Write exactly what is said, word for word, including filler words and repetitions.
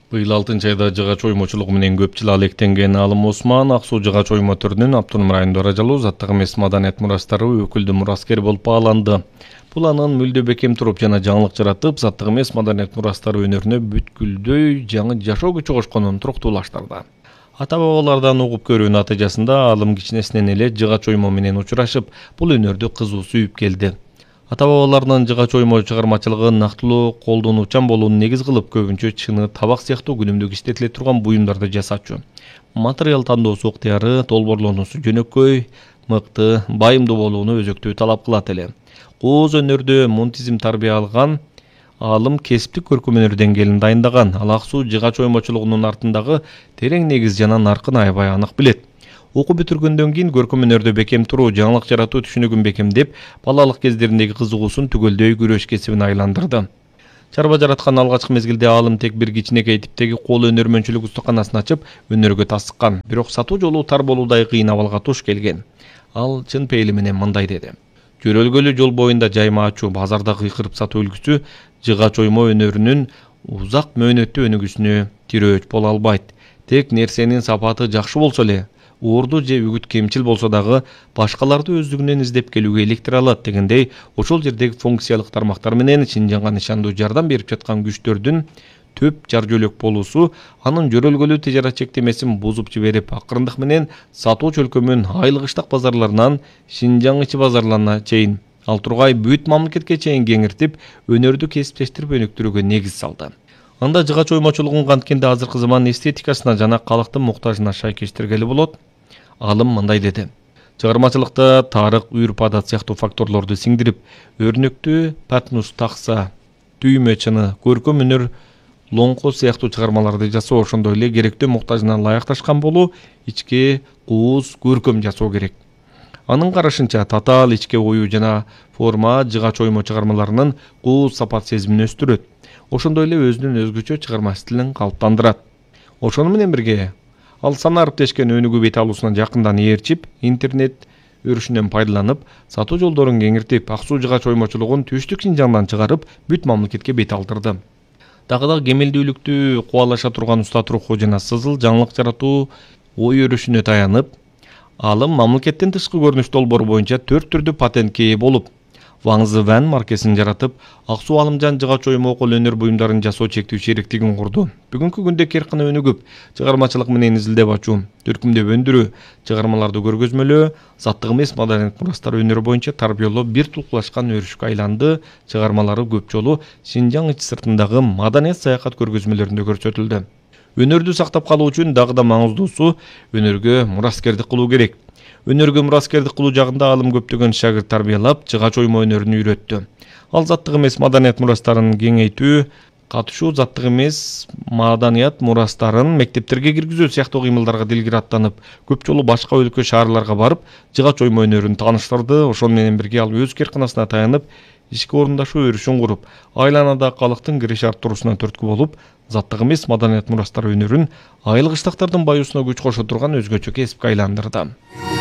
Быйыл алтынчы айда жыгач оймочулугу менен көп жыл алектенген Алым Осман Ак Суу жыгач оймо түрүнүн автоном райондо ыраажалуу заттык эмес маданият мурастары өкүлдүү мураскер болуп бааланды. Бул анын мүлдө бекем туруп жана жаңылык жаратып, заттык эмес маданият мурастары өнөрүнө бүткүлдөй жаңы жашоо күчү кошконун туруктуулаштырды. Ата-бабалардан угуп көрүү натыйжасында Алым кичинесинен эле жыгач оймо менен учурашып, бул өнөрдү кызуу сүйүп келди. Ата-бабаларынын жыгач оймо чыгармачылыгын нактылуу колдонуучан болууну негиз кылып, көбүнчө чыны, табак сыяктуу күнүмдүк иштетиле турган буюмдарды жасачу. Материал тандоосу ыктыяры, долбоорлонуусу жөнөкөй, мыкты, байымдуу болууну өзөктүү талап кылат эле. Кооз өнөрдө мунтизм тарбия алган Алым кесиптик көркөм өнөр деңгээлин дайындаган. Ал Ак Суу жыгач оймочулугунун артындагы терең негиз жана наркын аябай анык билет. Окуу бүтүргөндөн кийин көркөм өнөрдө бекем туруу, жаңылык жаратуу түшүнүгүн бекемдеп, балалык кездериндеги кызыгуусун түгөлдөй күрөш кесибине айландырды. Чарба жараткан алгачкы мезгилде Алым тек бир кичинекей типтеги кол өнөрмөнчүлүк устуканасын ачып, өнөргө тасыккан. Бирок сатуу жолу тар болуудай кыйын абалга туш келген. Ал чын пейили менен мындай деди: жөрөлгөлүү жол боюнда жайма ачуу, базарда кыйкырып сатуу үлгүсү жыгач оймо өнөрүнүн узак мөөнөттүү өнүгүүсүнө тирөөч боло албайт. Тек нерсенин сапаты жакшы болсо эле, уурду же үгүт кемчил болсо дагы башкаларды өздүгүнөн издеп келүүгө иликтире алат дегендей, ошол жердеги функциялык тармактар менен Шинжаңга нышандуу жардам берип жаткан күчтөрдүн төп жар жөлөк болуусу анын жөрөлгөлүү тижарат чектемесин бузуп жиберип, акырындык менен сатуу чөлкөмүн Айлык Ыштак базарларынан Шинжаң ичи базарларына чейин, ал тургай бүт мамлекетке чейин кеңиртип, өнөрдү кесиптештирип өнүктүрүүгө негиз салды. Анда жыгач оймочулугун канткенде азыркы заман эстетикасына жана калктын муктажына шайкештиргели болот. Алым мындай деди: чыгармачылыкта тарых, үрп-адат сыяктуу факторлорду сиңдирип, өрнөктүү патнус такса, түймө чыны, көркөм өнөр, лоңко сыяктуу чыгармаларды жасоо, ошондой эле керектөө муктажына ылайыкташкан болуу, ичке кууз, көркөм жасоо керек. Анын карашынча, татаал ичке ою жана форма жыгач оймо чыгармаларынын кууз сапат сезимин өстүрөт. Ошондой эле өзүнүн өзгөчө чыгарма стилин калыптандырат. Ошону менен бирге ал сана ариптешкен өнүгүү бет алуусунан жакындан ээрчип, интернет өрүшүнөн пайдаланып, сатуу жолдорун кеңиртип, Ак Суу жыгач оймочулугун түштүк Шинжаңдан чыгарып, бүт мамлекетке бет алдырды. Дагы да кемелдүүлүктү кубалаша турган уста туруху жана сызыл жаңылык жаратуу ой өрүшүнө таянып, Алым мамлекеттин тышкы көрүнүш долбоору боюнча төрт түрдүү патентке ээ болуп, Ваңзы Ван маркесин жаратып, Ак Суу Алымжан жыгач оймо кол өнөр буюмдарын жасоо чектүү шериктигин курду. Бүгүнкү күндө керкина өнүгүп, чыгармачылык менен изилдеп ачуу, төркүмдөп өндүрүү, чыгармаларды көргөзмөлөө, заттык эмес маданият мурастары өнөрү боюнча тарбиялоо бир тулкулашкан өрүшкө айланды. Чыгармалары көп жолу Шинжаң ичи сыртындагы маданият саякат көргөзмөлөрүндө көрсөтүлдү. Өнөрдү сактап калуу үчүн дагы да маңыздуусу өнөргө мураскердик кылуу керек. Өнөргө мураскердик кылуу жагында Алым көптөгөн шагырт тарбиялап, жыгач оймо өнөрүн үйрөттү. Ал заттык эмес маданият мурастарын кеңейтүү, катышуу заттык эмес маданият мурастарын мектептерге киргизүү сыяктуу кыймылдарга дилгири аттанып, көп жолу башка өлкө шаарларга барып, жыгач оймо өнөрүн тааныштырды. Ошону менен бирге ал өз керкинасына таянып, ишке орундашуу өрүшүн куруп, айланада калктын кириш арттыруусуна түрткү болуп, заттык эмес маданият мурастары өнөрүн Айлык Ыштактардын баюусуна күч кошо турган өзгөчө кесипке айландырды.